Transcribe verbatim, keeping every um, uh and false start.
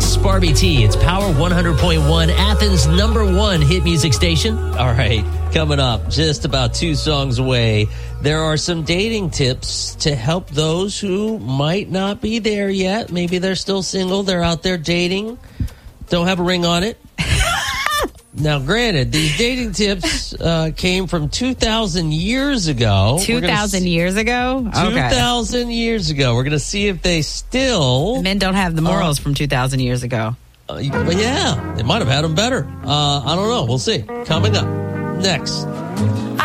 Sparby T. It's Power one hundred point one, Athens' number one hit music station. All right, coming up, just about two songs away, there are some dating tips to help those who might not be there yet. Maybe they're still single. They're out there dating. Don't have a ring on it. Now, granted, these dating tips uh, came from two thousand years ago. two thousand years ago? Okay. two thousand years ago. We're going to see if they still... Men don't have the morals uh, from two thousand years ago. Uh, but yeah, they might have had them better. Uh, I don't know. We'll see. Coming up next.